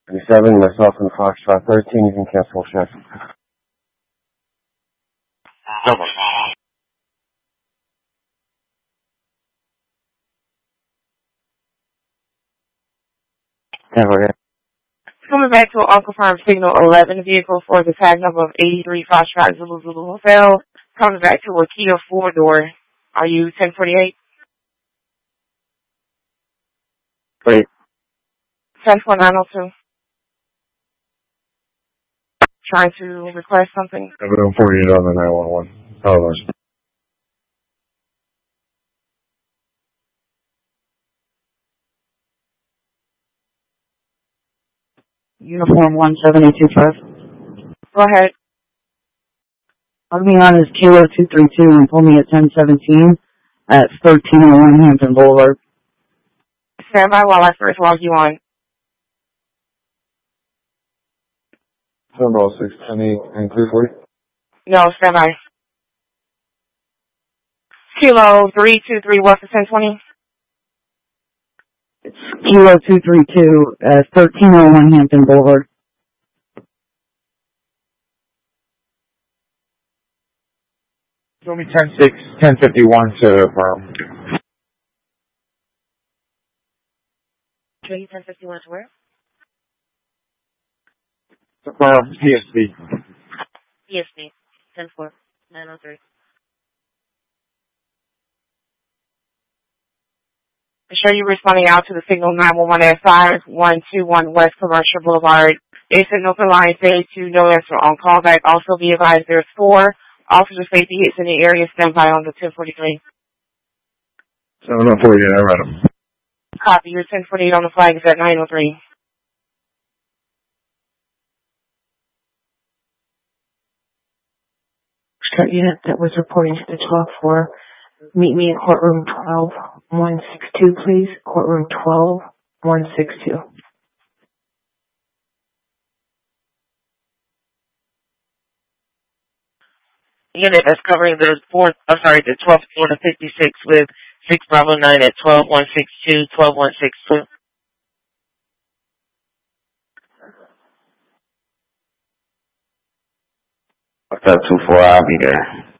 37, myself and Foxtrot 13, you can cancel shift. Double. Never. Coming back to Uncle Farm Signal 11 vehicle for the tag number of 83 Foxtrot Zulu Zulu Hotel. Coming back to a Kia 4-door. Are you 1048? Wait. 104902. Trying to request something. 748 on the 911. Television. Uniform 17825. Go ahead. I'm being on is Kilo 232 and pull me at 1017 at 1301 Hampton Boulevard. Stand by while I first log you on. 706, 10-8, and 340. No, stand by. Kilo 323 what's the 1020? It's Kilo 232 at 1301 Hampton Boulevard. Show me 10-6, 1051 to affirm. Show you 1051 to where? Affirm, PSB. PSB. 104 903. I show you responding out to the signal 911 at 5121 West Commercial Boulevard. They said open line say to no answer on callback. Also be advised there's 4 officer safety hits in the area. Stand by on the 1043. 748, I read them. Copy. Your 1048 on the flag is at 903. Start unit that was reporting to the 12-4. Meet me in courtroom 12-162, please. Courtroom 12-162. Unit that's covering the 12th floor to 56 with 6 Bravo 9 at 12162, 12162. What's up, 2-4, I'll be there.